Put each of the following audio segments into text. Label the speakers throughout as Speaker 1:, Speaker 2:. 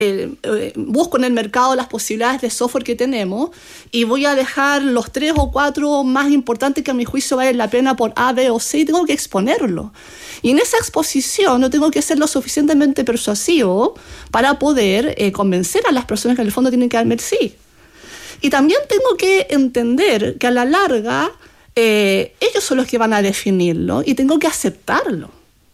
Speaker 1: busco en el mercado las posibilidades de software que tenemos y voy a dejar los 3 o 4 más importantes que a mi juicio valen la pena por A, B o C y tengo que exponerlo. Y en esa exposición no tengo que ser lo suficientemente persuasivo para poder convencer a las personas que en el fondo tienen que darme el sí. Y también tengo que entender que a la larga ellos son los que van a definirlo y tengo que aceptarlo.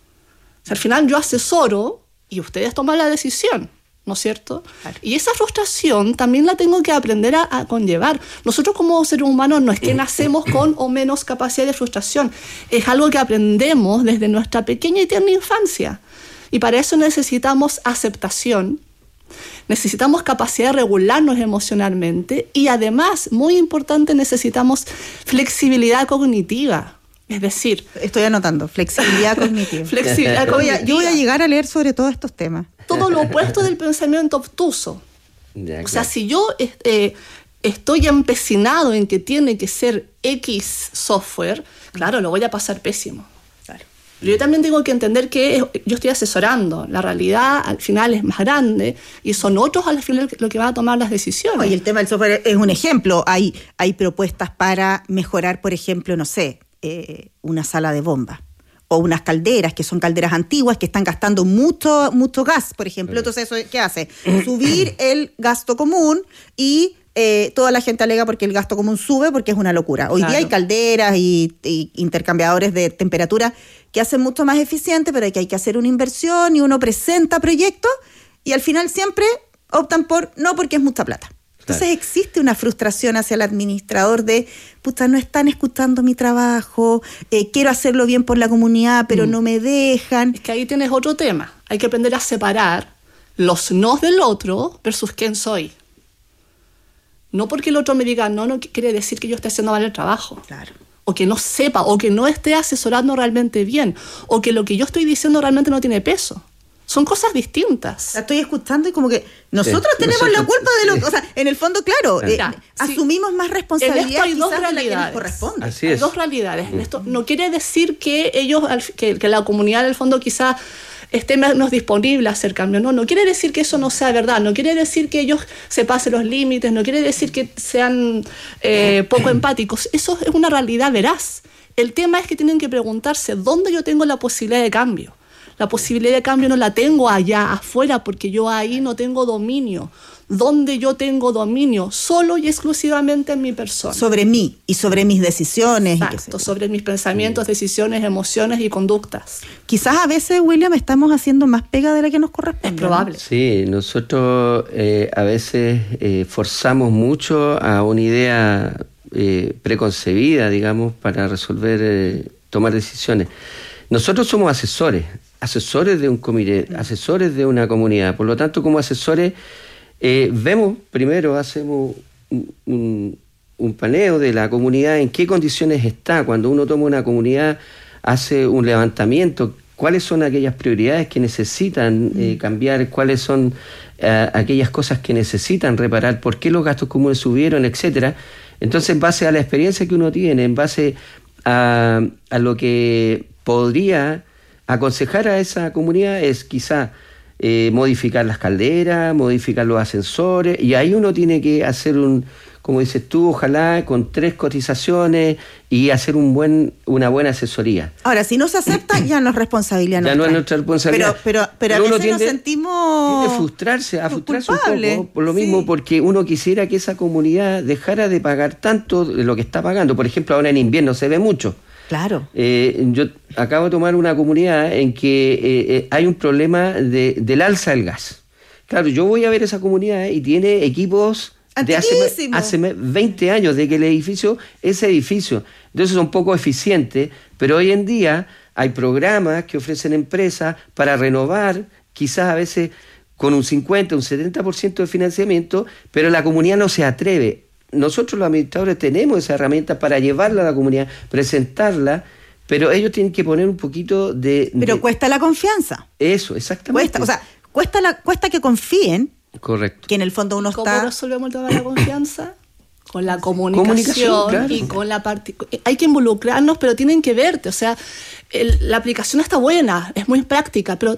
Speaker 1: O sea, al final yo asesoro y ustedes toman la decisión, ¿no es cierto? Claro. Y esa frustración también la tengo que aprender a conllevar. Nosotros como seres humanos no es que nacemos con o menos capacidad de frustración, es algo que aprendemos desde nuestra pequeña y tierna infancia. Y para eso necesitamos aceptación, necesitamos capacidad de regularnos emocionalmente y además, muy importante, necesitamos flexibilidad cognitiva. Es decir,
Speaker 2: estoy anotando, flexibilidad cognitiva.
Speaker 1: Flexibilidad cognitiva.
Speaker 2: Yo voy a llegar a leer sobre todos estos temas.
Speaker 1: Todo lo opuesto del pensamiento obtuso. O sea, si yo estoy empecinado en que tiene que ser X software, claro, lo voy a pasar pésimo. Claro. Pero yo también tengo que entender que yo estoy asesorando. La realidad al final es más grande y son otros al final los que van a tomar las decisiones.
Speaker 2: Y el tema del software es un ejemplo. Hay propuestas para mejorar, por ejemplo, no sé, una sala de bomba o unas calderas que son calderas antiguas que están gastando mucho gas, por ejemplo. Entonces, ¿eso qué hace? Subir el gasto común y toda la gente alega porque el gasto común sube porque es una locura. Hoy día hay calderas y intercambiadores de temperatura que hacen mucho más eficiente, pero hay que hacer una inversión y uno presenta proyectos y al final siempre optan por no porque es mucha plata. Entonces existe una frustración hacia el administrador de, no están escuchando mi trabajo, quiero hacerlo bien por la comunidad, pero no me dejan.
Speaker 1: Es que ahí tienes otro tema. Hay que aprender a separar los nos del otro versus quién soy. No porque el otro me diga no quiere decir que yo esté haciendo mal el trabajo.
Speaker 2: Claro.
Speaker 1: O que no sepa, o que no esté asesorando realmente bien, o que lo que yo estoy diciendo realmente no tiene peso. Son cosas distintas.
Speaker 2: La estoy escuchando y como que nosotros tenemos la culpa de lo que... O sea, en el fondo, claro, asumimos más responsabilidad.
Speaker 1: En esto hay dos realidades.
Speaker 2: Corresponde.
Speaker 1: Así es. Hay dos realidades. Esto no quiere decir que ellos, que la comunidad en el fondo quizá esté menos disponible a hacer cambio. No quiere decir que eso no sea verdad. No quiere decir que ellos se pasen los límites. No quiere decir que sean poco empáticos. Eso es una realidad veraz. El tema es que tienen que preguntarse dónde yo tengo la posibilidad de cambio. La posibilidad de cambio no la tengo allá afuera porque yo ahí no tengo dominio. Donde yo tengo dominio solo y exclusivamente en mi persona.
Speaker 2: Sobre mí y sobre mis decisiones.
Speaker 1: Exacto, sobre mis pensamientos, decisiones, emociones y conductas.
Speaker 2: Quizás a veces, William, estamos haciendo más pega de la que nos corresponde.
Speaker 1: Es probable.
Speaker 3: Sí, nosotros a veces forzamos mucho a una idea preconcebida, digamos, para resolver, tomar decisiones. Nosotros somos asesores de un comité, asesores de una comunidad. Por lo tanto, como asesores, hacemos un paneo de la comunidad, en qué condiciones está. Cuando uno toma una comunidad, hace un levantamiento, cuáles son aquellas prioridades que necesitan cambiar, cuáles son aquellas cosas que necesitan reparar, por qué los gastos comunes subieron, etcétera. Entonces, en base a la experiencia que uno tiene, en base a lo que podría aconsejar a esa comunidad es quizá modificar las calderas, modificar los ascensores, y ahí uno tiene que hacer como dices tú, ojalá con 3 cotizaciones y hacer una buena asesoría.
Speaker 2: Ahora, si no se acepta, ya no es responsabilidad nuestra.
Speaker 3: Ya no es nuestra responsabilidad.
Speaker 2: Pero a veces nos sentimos...
Speaker 3: Tiende a frustrarse un poco, por lo mismo, porque uno quisiera que esa comunidad dejara de pagar tanto de lo que está pagando. Por ejemplo, ahora en invierno se ve mucho.
Speaker 2: Claro.
Speaker 3: Yo acabo de tomar una comunidad en que hay un problema del alza del gas. Claro, yo voy a ver esa comunidad y tiene equipos de hace 20 años de que ese edificio, entonces son poco eficientes, pero hoy en día hay programas que ofrecen empresas para renovar, quizás a veces con un 50, un 70% de financiamiento, pero la comunidad no se atreve. Nosotros los administradores tenemos esa herramienta para llevarla a la comunidad, presentarla, pero ellos tienen que poner un poquito de...
Speaker 2: Pero cuesta la confianza.
Speaker 3: Eso, exactamente.
Speaker 2: Cuesta que confíen.
Speaker 3: Correcto.
Speaker 2: Que en el fondo uno
Speaker 1: ¿Cómo resolvemos el tema de la confianza? Con la comunicación claro. Y con la hay que involucrarnos, pero tienen que verte. O sea, la aplicación está buena, es muy práctica, pero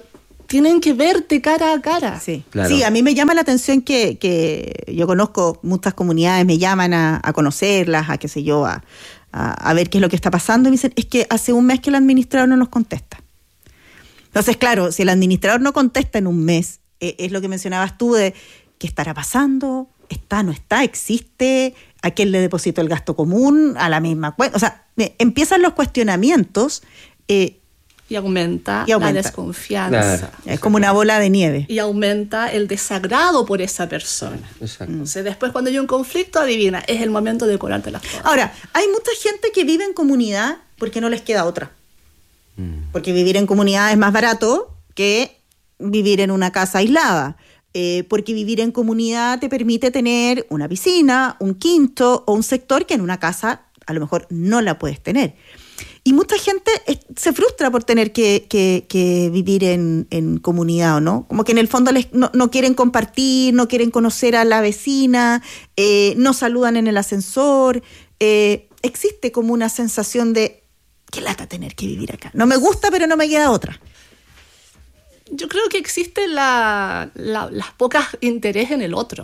Speaker 1: tienen que verte cara a cara.
Speaker 2: Sí,
Speaker 3: Claro.
Speaker 2: Sí, a mí me llama la atención que yo conozco muchas comunidades, me llaman a conocerlas, a qué sé yo, a ver qué es lo que está pasando, y me dicen, es que hace un mes que el administrador no nos contesta. Entonces, claro, si el administrador no contesta en un mes, es lo que mencionabas tú de qué estará pasando, está, no está, existe, a quién le depositó el gasto común, a la misma cuenta. O sea, empiezan los cuestionamientos.
Speaker 1: Y aumenta la desconfianza.
Speaker 3: Claro.
Speaker 2: Es como una bola de nieve.
Speaker 1: Y aumenta el desagrado por esa persona.
Speaker 3: Exacto.
Speaker 1: Entonces, después cuando hay un conflicto, adivina, es el momento de cobrarte las cosas.
Speaker 2: Ahora, hay mucha gente que vive en comunidad porque no les queda otra. Porque vivir en comunidad es más barato que vivir en una casa aislada. Porque vivir en comunidad te permite tener una piscina, un quinto o un sector que en una casa a lo mejor no la puedes tener. Y mucha gente se frustra por tener que vivir en comunidad, ¿o no? Como que en el fondo no quieren compartir, no quieren conocer a la vecina, no saludan en el ascensor. Existe como una sensación de, qué lata tener que vivir acá. No me gusta, pero no me queda otra.
Speaker 1: Yo creo que existe las pocas interés en el otro.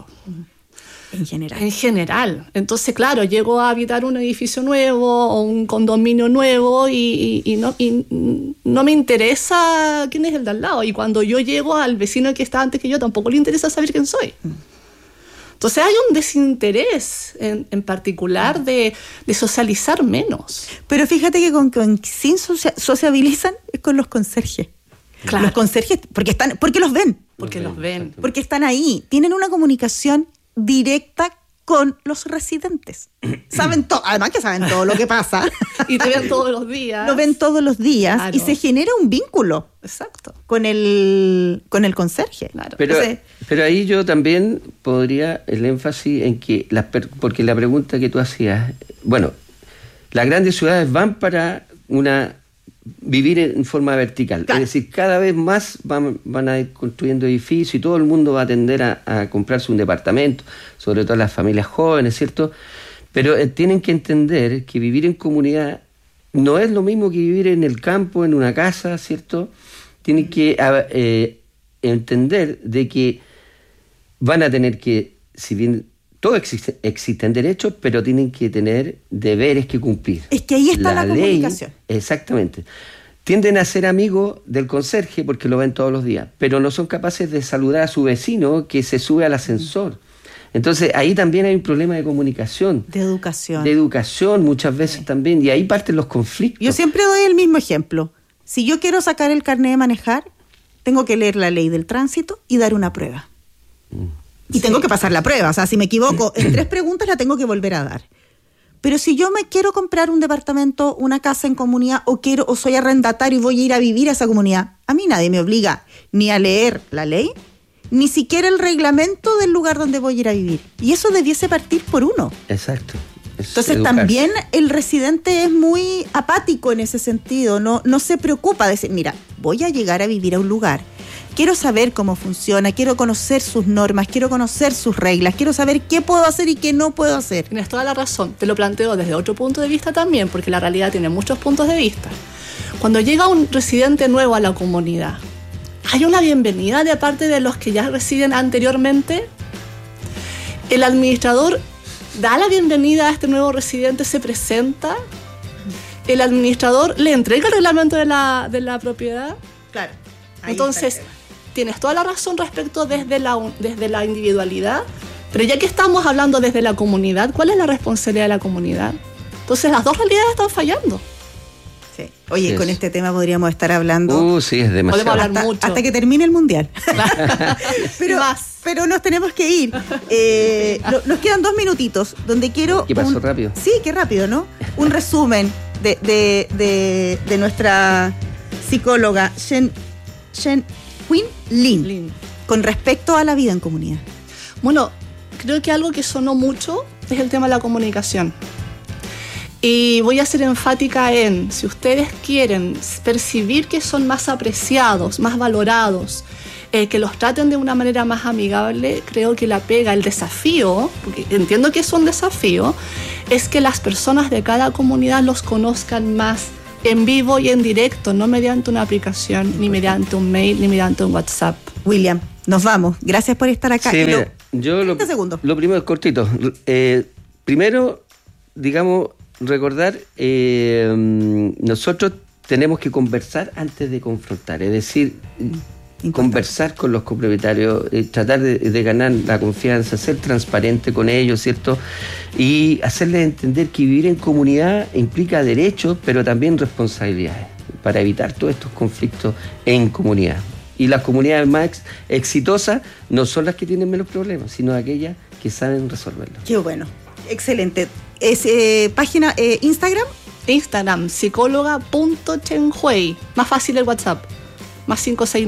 Speaker 2: En general.
Speaker 1: En general. Entonces, claro, llego a habitar un edificio nuevo o un condominio nuevo y no me interesa quién es el de al lado. Y cuando yo llego al vecino que está antes que yo, tampoco le interesa saber quién soy. Entonces hay un desinterés en particular de socializar menos.
Speaker 2: Pero fíjate que con quien sociabilizan es con los conserjes.
Speaker 1: Claro.
Speaker 2: Los conserjes, porque los ven.
Speaker 1: Porque los ven.
Speaker 2: Porque están ahí. Tienen una comunicación directa con los residentes. Saben todo, además que saben todo lo que pasa.
Speaker 1: Y te ven todos los días.
Speaker 2: Lo ven todos los días,
Speaker 1: Claro.
Speaker 2: Y se genera un vínculo.
Speaker 1: Exacto.
Speaker 2: Con el conserje.
Speaker 1: Claro.
Speaker 3: Pero ahí yo también podría el énfasis en que, porque la pregunta que tú hacías, bueno, las grandes ciudades van para vivir en forma vertical.
Speaker 2: Claro.
Speaker 3: Es decir, cada vez más van a ir construyendo edificios y todo el mundo va a tender a comprarse un departamento, sobre todo las familias jóvenes, ¿cierto? Pero tienen que entender que vivir en comunidad no es lo mismo que vivir en el campo, en una casa, ¿cierto? Tienen que entender de que van a tener que, si bien todos existen derechos, pero tienen que tener deberes que cumplir.
Speaker 2: Es que ahí está la
Speaker 3: ley,
Speaker 2: comunicación.
Speaker 3: Exactamente. Tienden a ser amigos del conserje porque lo ven todos los días, pero no son capaces de saludar a su vecino que se sube al ascensor. Entonces ahí también hay un problema de comunicación.
Speaker 2: De educación.
Speaker 3: De educación muchas veces también, y ahí parten los conflictos.
Speaker 2: Yo siempre doy el mismo ejemplo. Si yo quiero sacar el carnet de manejar, tengo que leer la ley del tránsito y dar una prueba. Y tengo que pasar la prueba. O sea, si me equivoco en 3 preguntas, la tengo que volver a dar. Pero si yo me quiero comprar un departamento, una casa en comunidad, o soy arrendatario y voy a ir a vivir a esa comunidad, a mí nadie me obliga ni a leer la ley, ni siquiera el reglamento del lugar donde voy a ir a vivir. Y eso debiese partir por uno.
Speaker 3: Exacto.
Speaker 2: Entonces
Speaker 3: educarse.
Speaker 2: también el residente es muy apático en ese sentido, no se preocupa de decir, mira, voy a llegar a vivir a un lugar, quiero saber cómo funciona, quiero conocer sus normas, quiero conocer sus reglas, quiero saber qué puedo hacer y qué no puedo hacer.
Speaker 1: Tienes toda la razón. Te lo planteo desde otro punto de vista también, porque la realidad tiene muchos puntos de vista. Cuando llega un residente nuevo a la comunidad, ¿hay una bienvenida de parte de los que ya residen anteriormente? ¿El administrador da la bienvenida a este nuevo residente, se presenta? ¿El administrador le entrega el reglamento de la propiedad?
Speaker 2: Claro.
Speaker 1: Entonces, tienes toda la razón respecto desde la individualidad, pero ya que estamos hablando desde la comunidad, ¿cuál es la responsabilidad de la comunidad? Entonces, las dos realidades están fallando.
Speaker 2: Sí. Oye,
Speaker 3: Sí,
Speaker 2: con este tema podríamos estar hablando
Speaker 3: Sí, es demasiado.
Speaker 1: Podemos hablar mucho.
Speaker 2: hasta que termine el mundial.
Speaker 1: Y más.
Speaker 2: Pero nos tenemos que ir. Nos quedan 2 minutitos donde quiero...
Speaker 3: ¿Qué pasó rápido?
Speaker 2: Sí, qué rápido, ¿no? Un resumen de nuestra psicóloga Shen Quinn Lin con respecto a la vida en comunidad.
Speaker 1: Bueno, creo que algo que sonó mucho es el tema de la comunicación. Y voy a ser enfática en, si ustedes quieren percibir que son más apreciados, más valorados, que los traten de una manera más amigable, creo que la pega, el desafío, porque entiendo que es un desafío, es que las personas de cada comunidad los conozcan más en vivo y en directo, no mediante una aplicación, ni mediante un mail, ni mediante un WhatsApp.
Speaker 2: William, nos vamos. Gracias por estar acá.
Speaker 3: Sí, mira, yo lo primero es cortito. Primero, digamos, recordar, nosotros tenemos que conversar antes de confrontar, es decir, conversar con los copropietarios, tratar de ganar la confianza, ser transparente con ellos, ¿cierto? Y hacerles entender que vivir en comunidad implica derechos, pero también responsabilidades, para evitar todos estos conflictos en comunidad. Y las comunidades más exitosas no son las que tienen menos problemas, sino aquellas que saben resolverlos.
Speaker 2: Qué bueno, excelente. ¿Es página Instagram?
Speaker 1: Instagram, psicóloga.chenhui. Más fácil el WhatsApp. Más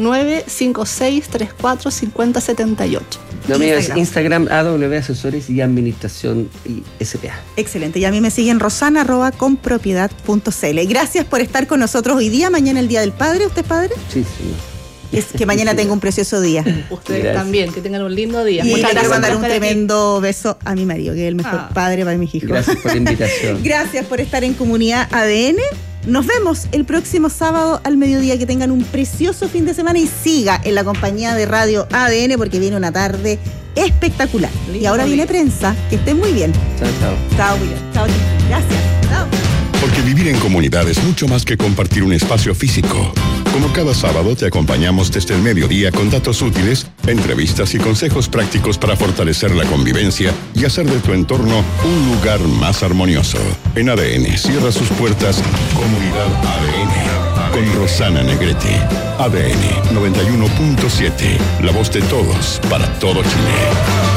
Speaker 1: 569-5634-5078.
Speaker 3: No, mira, es Instagram, AW Asesores y Administración y SPA.
Speaker 2: Excelente. Y a mí me siguen rosana@compropiedad.cl. Gracias por estar con nosotros hoy día. Mañana el Día del Padre. ¿Usted es padre?
Speaker 3: Sí, señor.
Speaker 2: Es que mañana tenga un precioso día.
Speaker 1: Ustedes también, que tengan un lindo día.
Speaker 2: Y
Speaker 1: Muchas gracias.
Speaker 2: Quiero mandar un tremendo beso a mi marido, que es el mejor padre para mis hijos.
Speaker 3: Gracias por la invitación.
Speaker 2: Gracias por estar en Comunidad ADN. Nos vemos el próximo sábado al mediodía. Que tengan un precioso fin de semana y siga en la compañía de Radio ADN porque viene una tarde espectacular. Lindo, y ahora viene prensa. Que estén muy bien.
Speaker 3: Chao, chao.
Speaker 2: Chao, William. Chao, gracias. Chao.
Speaker 4: Porque vivir en comunidad es mucho más que compartir un espacio físico. Como cada sábado te acompañamos desde el mediodía con datos útiles, entrevistas y consejos prácticos para fortalecer la convivencia y hacer de tu entorno un lugar más armonioso. En ADN cierra sus puertas Comunidad ADN con Rosana Negrete. ADN 91.7, la voz de todos para todo Chile.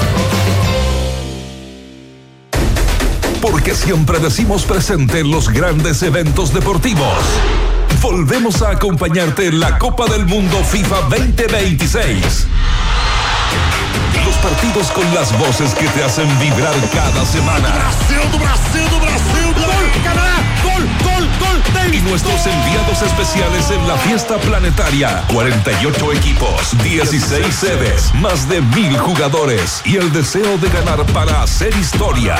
Speaker 5: Porque siempre decimos presente en los grandes eventos deportivos. Volvemos a acompañarte en la Copa del Mundo FIFA 2026. Los partidos con las voces que te hacen vibrar cada semana.
Speaker 6: Brasil, gol, Canadá, gol.
Speaker 5: Y nuestros enviados especiales en la fiesta planetaria. 48 equipos, 16 sedes, más de 1,000 jugadores y el deseo de ganar para hacer historia.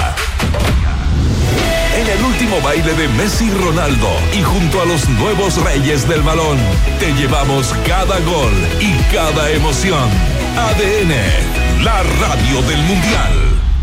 Speaker 5: En el último baile de Messi y Ronaldo y junto a los nuevos reyes del balón, te llevamos cada gol y cada emoción. ADN, la radio del Mundial.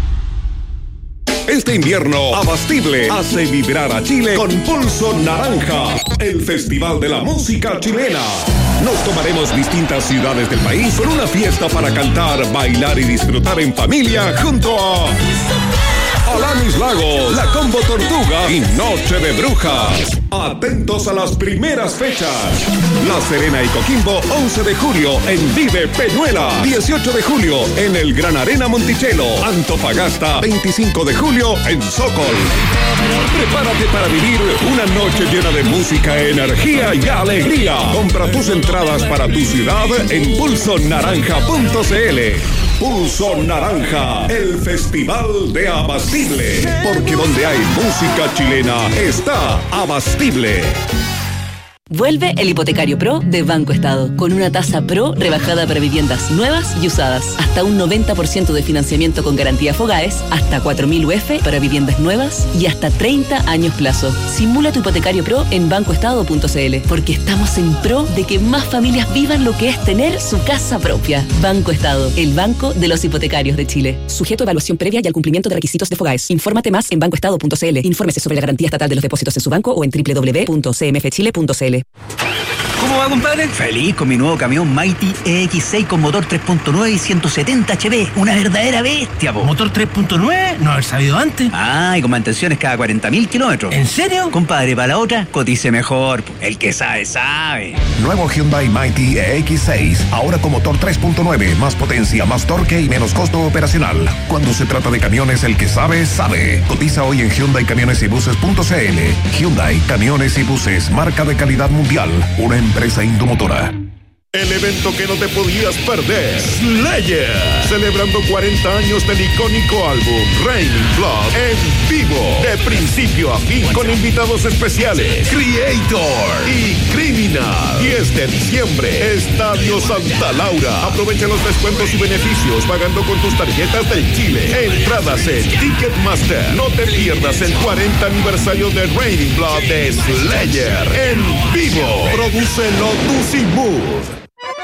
Speaker 6: Este invierno, Abastible hace vibrar a Chile con Pulso Naranja, el festival de la música chilena. Nos tomaremos distintas ciudades del país con una fiesta para cantar, bailar y disfrutar en familia junto a Alanis Lago, La Combo Tortuga y Noche de Brujas. Atentos a las primeras fechas. La Serena y Coquimbo, 11 de julio en Vive Peñuela. 18 de julio en el Gran Arena Monticello. Antofagasta, 25 de julio en Sokol. Prepárate para vivir una noche llena de música, energía y alegría. Compra tus entradas para tu ciudad en pulsonaranja.cl. Pulso Naranja, el festival de Abastible. Porque donde hay música chilena está Abastible.
Speaker 7: Vuelve el Hipotecario Pro de Banco Estado, con una tasa Pro rebajada para viviendas nuevas y usadas, hasta un 90% de financiamiento con garantía Fogaes, hasta 4.000 UF para viviendas nuevas y hasta 30 años plazo. Simula tu Hipotecario Pro en bancoestado.cl, porque estamos en pro de que más familias vivan lo que es tener su casa propia. Banco Estado, el banco de los hipotecarios de Chile. Sujeto a evaluación previa y al cumplimiento de requisitos de Fogaes. Infórmate más en bancoestado.cl. Infórmese sobre la garantía estatal de los depósitos en su banco o en www.cmfchile.cl.
Speaker 8: ¿Cómo va, compadre? Feliz con mi nuevo camión Mighty EX6 con motor 3.9 y 170 HP. Una verdadera bestia, po.
Speaker 9: ¿Motor 3.9? No haber sabido antes.
Speaker 8: Ah, y con mantenciones cada 40.000 kilómetros.
Speaker 9: ¿En serio?
Speaker 8: Compadre, para la otra, cotice mejor. El que sabe, sabe.
Speaker 10: Nuevo Hyundai Mighty EX6. Ahora con motor 3.9. Más potencia, más torque y menos costo operacional. Cuando se trata de camiones, el que sabe, sabe. Cotiza hoy en HyundaiCamionesYbuses.cl. Hyundai Camiones y Buses. Marca de calidad mundial. Una empresa Indomotora.
Speaker 6: El evento que no te podías perder, Slayer, celebrando 40 años del icónico álbum Raining Blood en vivo, de principio a fin, con invitados especiales, Creator y Criminal. 10 de diciembre, Estadio Santa Laura. Aprovecha los descuentos y beneficios pagando con tus tarjetas del Chile. Entradas en Ticketmaster. No te pierdas el 40 aniversario de Raining Blood de Slayer en vivo. Produce Lotus y Mood.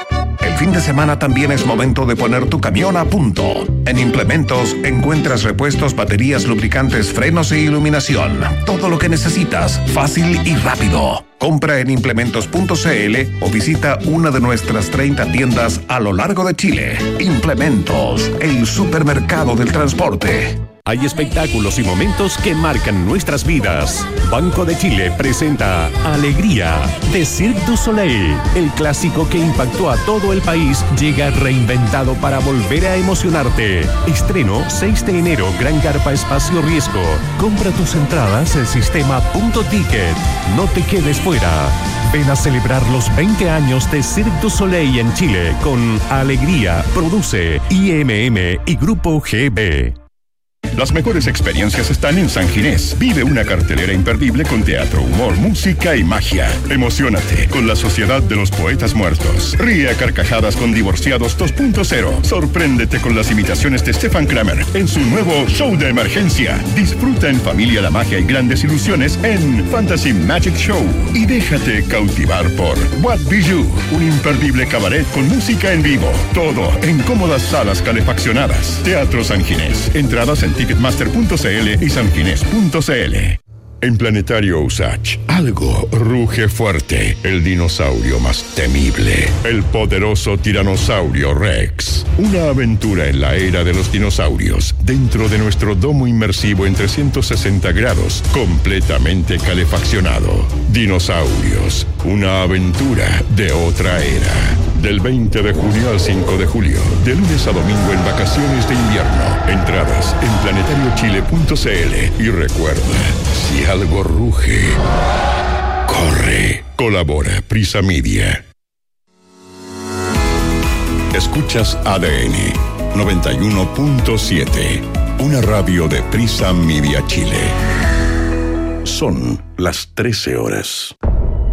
Speaker 10: El fin de semana también es momento de poner tu camión a punto. En Implementos encuentras repuestos, baterías, lubricantes, frenos e iluminación. Todo lo que necesitas, fácil y rápido. Compra en implementos.cl o visita una de nuestras 30 tiendas a lo largo de Chile. Implementos, el supermercado del transporte.
Speaker 11: Hay espectáculos y momentos que marcan nuestras vidas. Banco de Chile presenta Alegría de Cirque du Soleil. El clásico que impactó a todo el país llega reinventado para volver a emocionarte. Estreno 6 de enero, Gran Carpa Espacio Riesgo. Compra tus entradas en sistema.ticket. No te quedes fuera. Ven a celebrar los 20 años de Cirque du Soleil en Chile con Alegría. Produce IMM y Grupo GB.
Speaker 4: Las mejores experiencias están en San Ginés. Vive una cartelera imperdible con teatro, humor, música y magia. Emociónate con la Sociedad de los Poetas Muertos. Ríe a carcajadas con Divorciados 2.0. Sorpréndete con las imitaciones de Stefan Kramer en su nuevo show de emergencia. Disfruta en familia la magia y grandes ilusiones en Fantasy Magic Show. Y déjate cautivar por What Be You, un imperdible cabaret con música en vivo. Todo en cómodas salas calefaccionadas. Teatro San Ginés. Entradas en Ticketmaster.cl y sanginés.cl. En Planetario Usach, algo ruge fuerte. El dinosaurio más temible. El poderoso tiranosaurio Rex. Una aventura en la era de los dinosaurios. Dentro de nuestro domo inmersivo en 360 grados. Completamente calefaccionado. Dinosaurios. Una aventura de otra era. Del 20 de junio al 5 de julio. De lunes a domingo en vacaciones de invierno. Entradas en planetariochile.cl. Y recuerda, si algo ruge, corre. Colabora Prisa Media. Escuchas ADN 91.7. Una radio de Prisa Media Chile. Son las 13 horas.